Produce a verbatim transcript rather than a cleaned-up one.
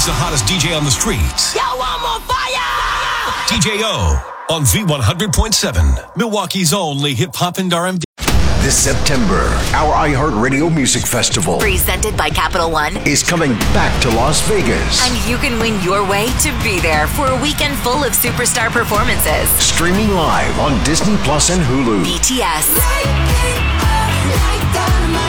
the hottest D J on the streets. Yo, I'm on fire! D J O on V one hundred point seven, Milwaukee's only hip-hop and R and B. This September, our iHeartRadio Music Festival, presented by Capital One, is coming back to Las Vegas. And you can win your way to be there for a weekend full of superstar performances. Streaming live on Disney Plus and Hulu. B T S,